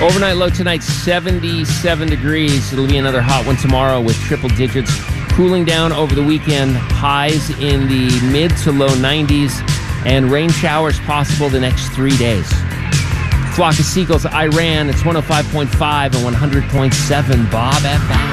Overnight low tonight, 77 degrees. It'll be another hot one tomorrow with triple digits. Cooling down over the weekend, highs in the mid to low 90s, and rain showers possible the next 3 days. Flock of Seagulls, Iran, it's 105.5 and 100.7 Bob FM.